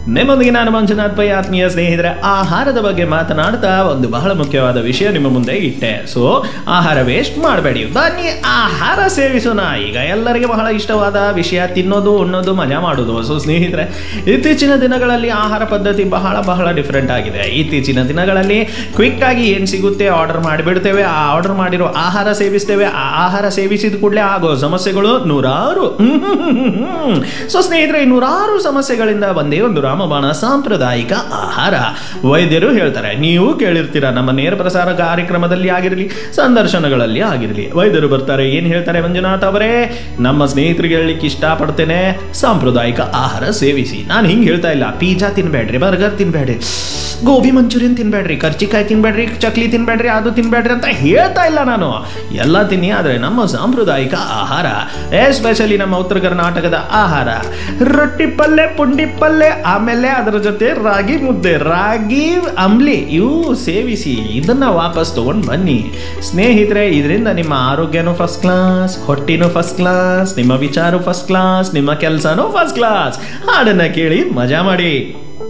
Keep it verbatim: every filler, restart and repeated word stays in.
ನಿಮ್ಮೊಂದಿಗೆ ನಾನು ಮಂಜುನಾಥ್ ಪೈ, ಆತ್ಮೀಯ ಸ್ನೇಹಿತರೆ. ಆಹಾರದ ಬಗ್ಗೆ ಮಾತನಾಡ್ತಾ ಒಂದು ಬಹಳ ಮುಖ್ಯವಾದ ವಿಷಯ ನಿಮ್ಮ ಮುಂದೆ ಇಟ್ಟೆ. ಸೊ ಆಹಾರ ವೇಸ್ಟ್ ಮಾಡಬೇಡಿ, ಬನ್ನಿ ಆಹಾರ ಸೇವಿಸೋಣ. ಈಗ ಎಲ್ಲರಿಗೆ ಬಹಳ ಇಷ್ಟವಾದ ವಿಷಯ ತಿನ್ನೋದು, ಉಣ್ಣೋದು, ಮಜಾ ಮಾಡೋದು. ಸೊ ಸ್ನೇಹಿತರೆ, ಇತ್ತೀಚಿನ ದಿನಗಳಲ್ಲಿ ಆಹಾರ ಪದ್ಧತಿ ಬಹಳ ಬಹಳ ಡಿಫ್ರೆಂಟ್ ಆಗಿದೆ. ಇತ್ತೀಚಿನ ದಿನಗಳಲ್ಲಿ ಕ್ವಿಕ್ ಆಗಿ ಏನು ಸಿಗುತ್ತೆ ಆರ್ಡರ್ ಮಾಡಿಬಿಡ್ತೇವೆ. ಆ ಆರ್ಡರ್ ಮಾಡಿರೋ ಆಹಾರ ಸೇವಿಸ್ತೇವೆ. ಆ ಆಹಾರ ಸೇವಿಸಿದ ಕೂಡಲೇ ಆಗೋ ಸಮಸ್ಯೆಗಳು ನೂರಾರು. ಸೊ ಸ್ನೇಹಿತರೆ, ಈ ನೂರಾರು ಸಮಸ್ಯೆಗಳಿಂದ ಒಂದೇ ಒಂದು ರಾಮಬಾಣ ಸಾಂಪ್ರದಾಯಿಕ ಆಹಾರ. ವೈದ್ಯರು ಹೇಳ್ತಾರೆ, ನೀವು ಕೇಳಿರ್ತೀರ, ನಮ್ಮ ನೇರ ಪ್ರಸಾರ ಕಾರ್ಯಕ್ರಮದಲ್ಲಿ ಆಗಿರಲಿ, ಸಂದರ್ಶನಗಳಲ್ಲಿ ಆಗಿರಲಿ, ವೈದ್ಯರು ಬರ್ತಾರೆ, ಏನ್ ಹೇಳ್ತಾರೆ, ಮಂಜುನಾಥ್ ಅವರೇ, ನಮ್ಮ ಸ್ನೇಹಿತರಿಗೆ ಹೇಳಲಿಕ್ಕೆ ಇಷ್ಟಪಡ್ತೇನೆ, ಸಾಂಪ್ರದಾಯಿಕ ಆಹಾರ ಸೇವಿಸಿ. ನಾನು ಹಿಂಗೆ ಹೇಳ್ತಾ ಇಲ್ಲ, pizza ತಿನ್ಬೇಡ್ರಿ, burger ತಿನ್ಬೇಡ್ರಿ, gobi manchurian ತಿನ್ಬೇಡ್ರಿ, ಕರ್ಚಿಕಾಯಿ ತಿನ್ಬೇಡ್ರಿ, chakli ತಿನ್ಬೇಡ್ರಿ, ಅದು ತಿನ್ಬೇಡ್ರಿ ಅಂತ ಹೇಳ್ತಾ ಇಲ್ಲ ನಾನು. ಎಲ್ಲ ತಿನ್ನಿ, ಆದರೆ ನಮ್ಮ ಸಾಂಪ್ರದಾಯಿಕ ಆಹಾರ, ಎಸ್ಪೆಷಲಿ ನಮ್ಮ ಉತ್ತರ ಕರ್ನಾಟಕದ ಆಹಾರ, ರೊಟ್ಟಿ ಪಲ್ಲೆ, ಪುಂಡಿ ಪಲ್ಲೆ, ಆಮೇಲೆ ಅದರ ಜೊತೆ ರಾಗಿ ಮುದ್ದೆ, ರಾಗಿ ಅಂಬ್ಲಿ, ಇವು ಸೇವಿಸಿ. ಇದನ್ನ ವಾಪಸ್ ತಗೊಂಡು ಬನ್ನಿ ಸ್ನೇಹಿತರೆ. ಇದರಿಂದ ನಿಮ್ಮ ಆರೋಗ್ಯನೂ ಫಸ್ಟ್ ಕ್ಲಾಸ್, ಹೊಟ್ಟಿನೂ ಫಸ್ಟ್ ಕ್ಲಾಸ್, ನಿಮ್ಮ ವಿಚಾರ ಫಸ್ಟ್ ಕ್ಲಾಸ್, ನಿಮ್ಮ ಕೆಲಸನೂ ಫಸ್ಟ್ ಕ್ಲಾಸ್. ಹಾಡನ್ನ ಕೇಳಿ ಮಜಾ ಮಾಡಿ.